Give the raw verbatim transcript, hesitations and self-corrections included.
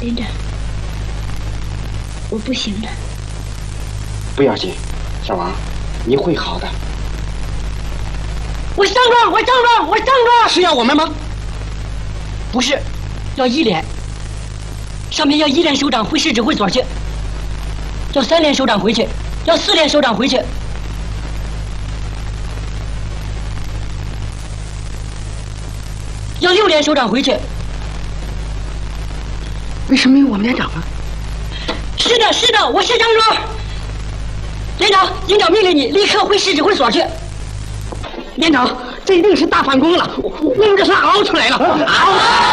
连长，我不行了。 不要紧，小王，你会好的。 我上状，我上状，我上状。 是要我们吗？ 不是，要一连。上面要一连首长回市指挥所去，要三连首长回去，要四连首长回去。要六连首长回去。 为什么有我们连长啊？ 是的，是的，我是张庄。连长，营长命令你立刻回市指挥所去。 连长，这一定是大反攻了，我我们这是熬出来了。熬